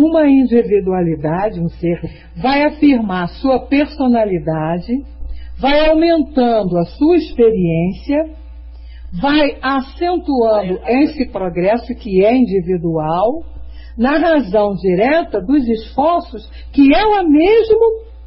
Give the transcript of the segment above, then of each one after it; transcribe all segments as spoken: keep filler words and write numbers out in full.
uma individualidade, um ser, vai afirmar sua personalidade, vai aumentando a sua experiência, vai acentuando esse progresso que é individual, na razão direta dos esforços que ela mesma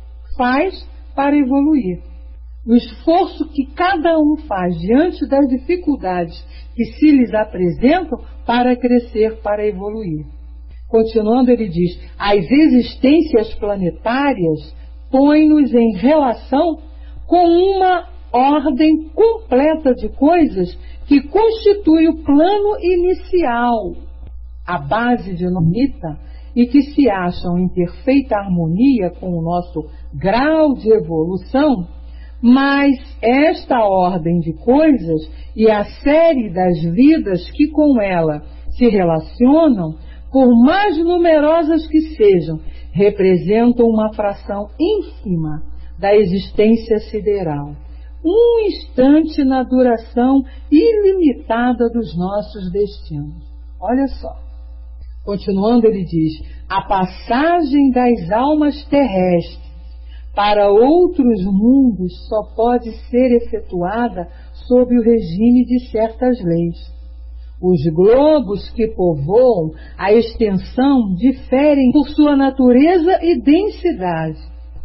faz para evoluir. O esforço que cada um faz diante das dificuldades que se lhes apresentam para crescer, para evoluir. Continuando, ele diz, as existências planetárias põem-nos em relação com uma ordem completa de coisas que constitui o plano inicial, a base de Nomita, e que se acham em perfeita harmonia com o nosso grau de evolução, mas esta ordem de coisas e a série das vidas que com ela se relacionam, por mais numerosas que sejam, representam uma fração ínfima da existência sideral, um instante na duração ilimitada dos nossos destinos. Olha só. Continuando, ele diz, a passagem das almas terrestres para outros mundos só pode ser efetuada sob o regime de certas leis. Os globos que povoam a extensão diferem por sua natureza e densidade.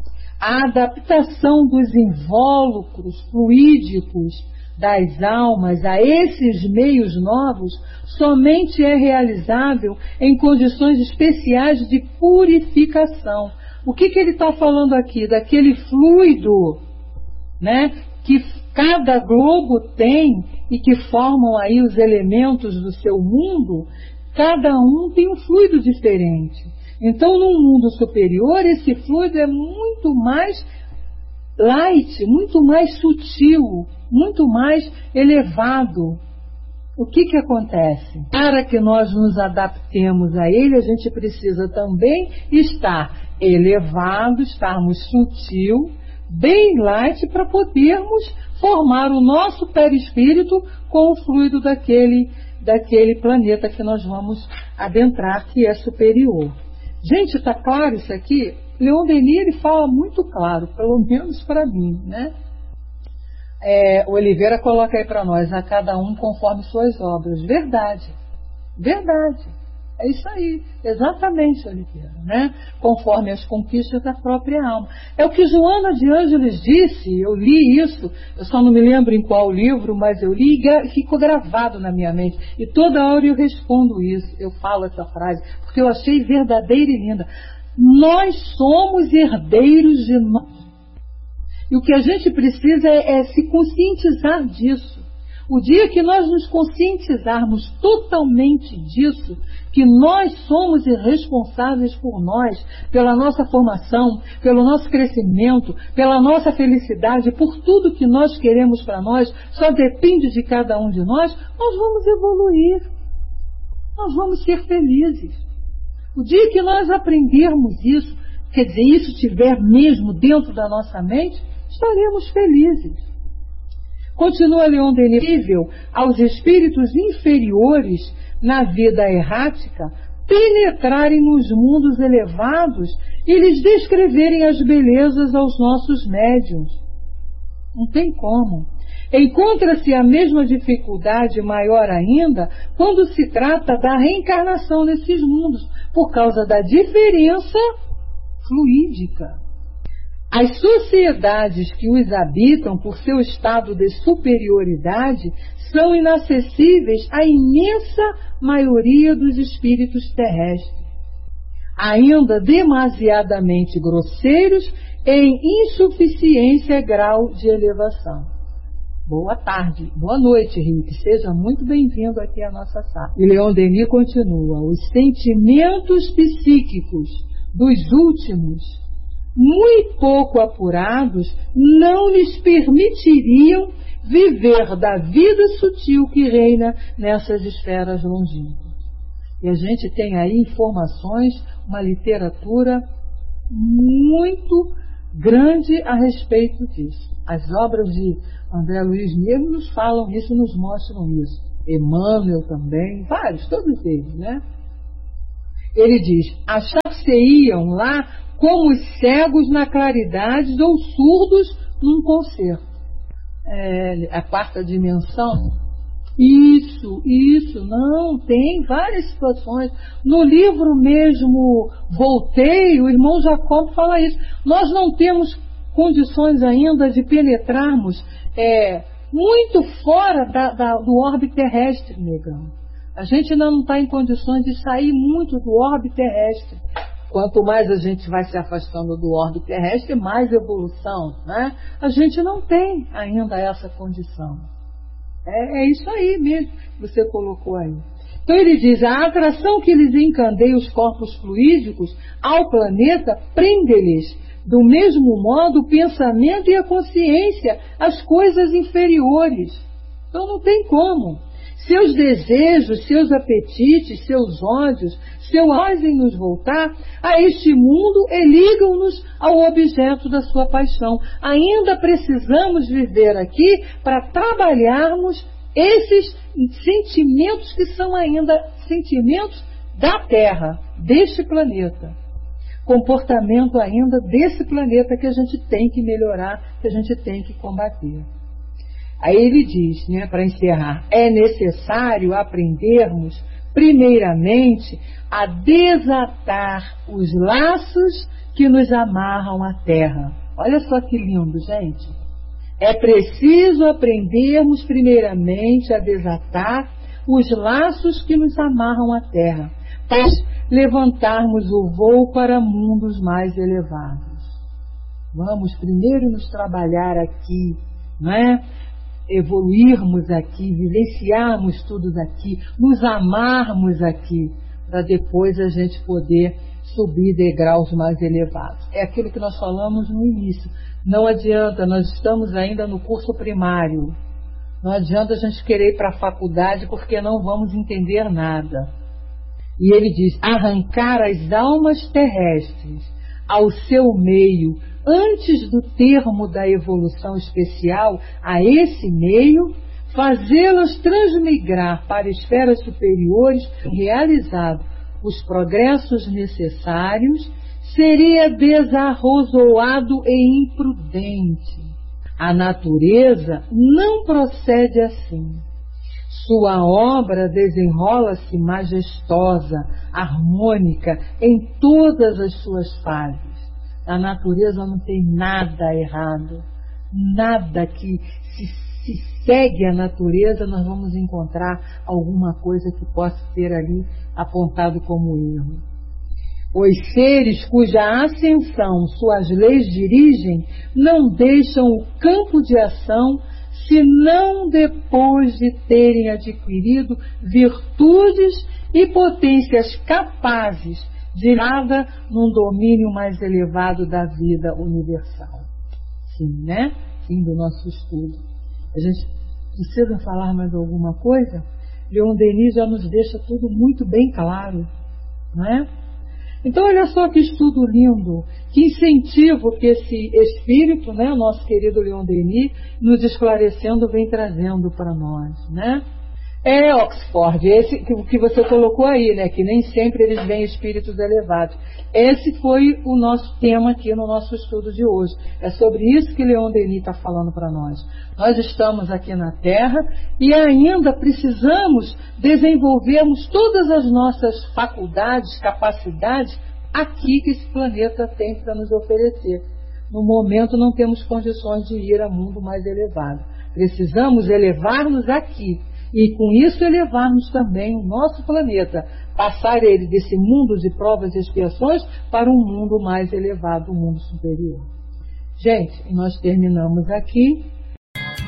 A adaptação dos invólucros fluídicos das almas a esses meios novos somente é realizável em condições especiais de purificação. O que, que ele está falando aqui? Daquele fluido, né, que cada globo tem e que formam aí os elementos do seu mundo. Cada um tem um fluido diferente. Então, num mundo superior, esse fluido é muito mais light, muito mais sutil, muito mais elevado. O que que acontece? Para que nós nos adaptemos a ele, a gente precisa também estar elevado, estarmos sutil, bem light, para podermos formar o nosso perispírito com o fluido daquele, daquele planeta que nós vamos adentrar, que é superior. Gente, está claro isso aqui? Leon Denis, ele fala muito claro, pelo menos para mim, né? É, o Oliveira coloca aí para nós, a cada um conforme suas obras. Verdade, verdade, é isso aí, exatamente, Oliveira, né? Conforme as conquistas da própria alma. É o que Joana de Ângeles disse, eu li isso, eu só não me lembro em qual livro, mas eu li e ficou gravado na minha mente. E toda hora eu respondo isso, eu falo essa frase, porque eu achei verdadeira e linda. Nós somos herdeiros de nós. E o que a gente precisa é, é se conscientizar disso. O dia que nós nos conscientizarmos totalmente disso, que nós somos responsáveis por nós, pela nossa formação, pelo nosso crescimento, pela nossa felicidade, por tudo que nós queremos para nós, só depende de cada um de nós, nós vamos evoluir. Nós vamos ser felizes. O dia que nós aprendermos isso, quer dizer, isso estiver mesmo dentro da nossa mente, estaremos felizes. Continua Leon Denis, aos espíritos inferiores na vida errática penetrarem nos mundos elevados e lhes descreverem as belezas aos nossos médiuns. Não tem como. Encontra-se a mesma dificuldade, maior ainda, quando se trata da reencarnação nesses mundos, por causa da diferença fluídica. As sociedades que os habitam, por seu estado de superioridade, são inacessíveis à imensa maioria dos espíritos terrestres, ainda demasiadamente grosseiros em insuficiência grau de elevação. Boa tarde, boa noite, Rick. Seja muito bem-vindo aqui à nossa sala. E Leon Denis continua: os sentimentos psíquicos dos últimos, muito pouco apurados, não lhes permitiriam viver da vida sutil que reina nessas esferas longínquas. E a gente tem aí informações, uma literatura muito grande a respeito disso. As obras de André Luiz mesmo nos falam isso, nos mostram isso. Emmanuel também, vários, todos eles, né? Ele diz: achar-se-iam lá como os cegos na claridade ou surdos num concerto. É, a quarta dimensão. Isso, isso, não, tem várias situações. No livro mesmo, Voltei, o irmão Jacob fala isso. Nós não temos condições ainda de penetrarmos é, muito fora da, da, do orbe terrestre, negão. A gente ainda não está em condições de sair muito do orbe terrestre. Quanto mais a gente vai se afastando do orbe terrestre, mais evolução, né? A gente não tem ainda essa condição. É, é isso aí mesmo que você colocou aí. Então ele diz: a atração que lhes encandeia os corpos fluídicos ao planeta prende-lhes, do mesmo modo, o pensamento e a consciência, as coisas inferiores. Então não tem como. Seus desejos, seus apetites, seus ódios, seu fazem nos voltar a este mundo e ligam-nos ao objeto da sua paixão. Ainda precisamos viver aqui para trabalharmos esses sentimentos que são ainda sentimentos da Terra, deste planeta. Comportamento ainda desse planeta que a gente tem que melhorar, que a gente tem que combater. Aí ele diz, né, para encerrar: é necessário aprendermos, primeiramente, a desatar os laços que nos amarram à terra. Olha só que lindo, gente. É preciso aprendermos, primeiramente, a desatar os laços que nos amarram à terra, para levantarmos o voo para mundos mais elevados. Vamos primeiro nos trabalhar aqui, não é? Evoluirmos aqui, vivenciarmos tudo daqui, nos amarmos aqui, para depois a gente poder subir degraus mais elevados. É aquilo que nós falamos no início. Não adianta, nós estamos ainda no curso primário. Não adianta a gente querer ir para a faculdade porque não vamos entender nada. E ele diz: arrancar as almas terrestres ao seu meio, antes do termo da evolução especial a esse meio, fazê-las transmigrar para esferas superiores, realizado os progressos necessários, seria desarrazoado e imprudente. A natureza não procede assim. Sua obra desenrola-se majestosa, harmônica, em todas as suas fases. A natureza não tem nada errado, nada que se, se segue a natureza nós vamos encontrar alguma coisa que possa ser ali apontado como erro. Os seres cuja ascensão suas leis dirigem não deixam o campo de ação senão depois de terem adquirido virtudes e potências capazes de nada num domínio mais elevado da vida universal. Sim, né? Fim do nosso estudo. A gente precisa falar mais alguma coisa? Leon Denis já nos deixa tudo muito bem claro, não é? Então olha só que estudo lindo, que incentivo que esse espírito, né, nosso querido Leon Denis, nos esclarecendo, vem trazendo para nós, né? É Oxford, esse que, que você colocou aí, né, que nem sempre eles veem espíritos elevados. Esse foi o nosso tema aqui no nosso estudo de hoje. É sobre isso que Leon Denis está falando para nós. Nós estamos aqui na Terra e ainda precisamos desenvolvermos todas as nossas faculdades, capacidades aqui que esse planeta tem para nos oferecer. No momento não temos condições de ir a mundo mais elevado. Precisamos elevar-nos aqui. E com isso elevarmos também o nosso planeta, passar ele desse mundo de provas e expiações para um mundo mais elevado, um mundo superior. Gente, nós terminamos aqui.